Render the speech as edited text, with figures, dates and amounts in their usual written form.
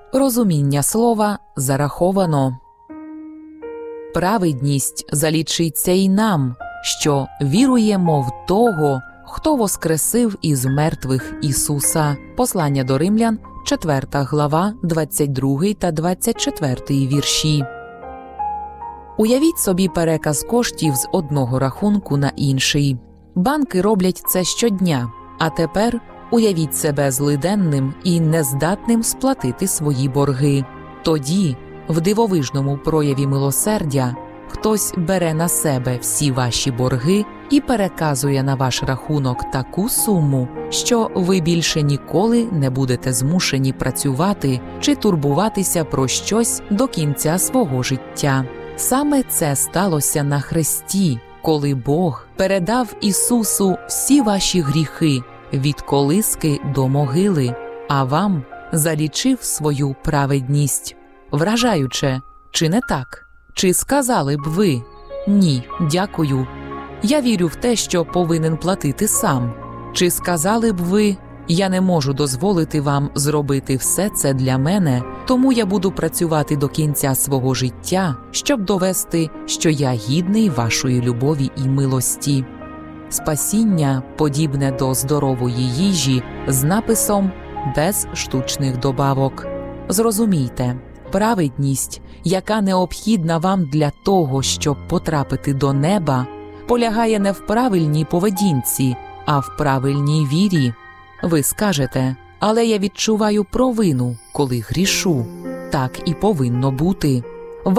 Розуміння слова зараховано. Праведність залічиться й нам, що віруємо в того, хто воскресив із мертвих Ісуса. Послання до Римлян, 4 глава, 22 та 24 вірші. Уявіть собі переказ коштів з одного рахунку на інший. Банки роблять це щодня, а тепер уявіть себе злиденним і нездатним сплатити свої борги. Тоді, в дивовижному прояві милосердя, хтось бере на себе всі ваші борги і переказує на ваш рахунок таку суму, що ви більше ніколи не будете змушені працювати чи турбуватися про щось до кінця свого життя. Саме це сталося на хресті, коли Бог передав Ісусу всі ваші гріхи від колиски до могили, а вам залічив свою праведність. Вражаюче, чи не так? Чи сказали б ви: «Ні, дякую, я вірю в те, що повинен платити сам»? Чи сказали б ви: «Я не можу дозволити вам зробити все це для мене, тому я буду працювати до кінця свого життя, щоб довести, що я гідний вашої любові і милості»? Спасіння подібне до здорової їжі з написом «без штучних добавок». Зрозумійте, праведність, яка необхідна вам для того, щоб потрапити до неба, полягає не в правильній поведінці, а в правильній вірі. Ви скажете: «Але я відчуваю провину, коли грішу». Так і повинно бути.